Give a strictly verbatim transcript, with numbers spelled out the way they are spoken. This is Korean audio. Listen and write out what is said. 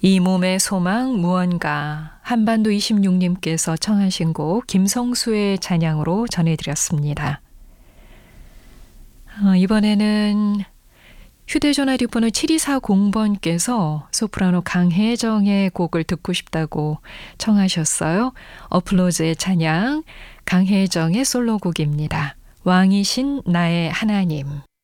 이 몸의 소망 무언가 한반도 이십육 님께서 청하신 곡 김성수의 찬양으로 전해드렸습니다. 어, 이번에는 휴대전화 뒷번호 칠이사공 번께서 소프라노 강혜정의 곡을 듣고 싶다고 청하셨어요. 어플로즈의 찬양 강혜정의 솔로곡입니다. 왕이신 나의 하나님.